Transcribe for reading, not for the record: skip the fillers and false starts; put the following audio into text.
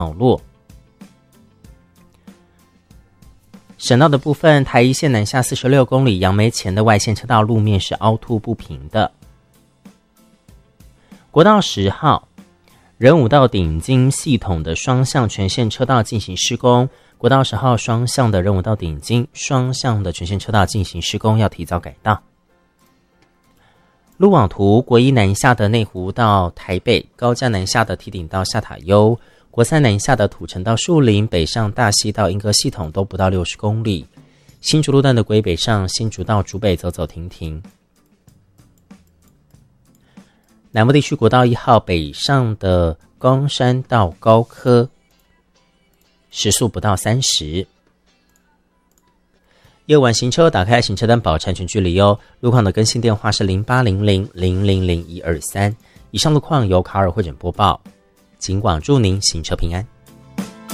道路。省道的部分，台一线南下46公里杨梅前的外线车道路面是凹凸不平的。国道10号仁武到顶金系统的双向全线车道进行施工，国道10号双向的仁武到顶金双向的全线车道进行施工，要提早改道。路网图，国一南下的内湖到台北，高架南下的堤顶到下塔悠，国三南下的土城到树林，北上大溪到莺歌系统都不到60公里。新竹路段的国一北上新竹到竹北走走停停。南部地区国道1号北上的冈山到高科，时速不到30。夜晚行车打开行车灯保持安全距离哦。路况的更新电话是0800000123。以上路况由卡尔会诊播报，警广祝您行车平安。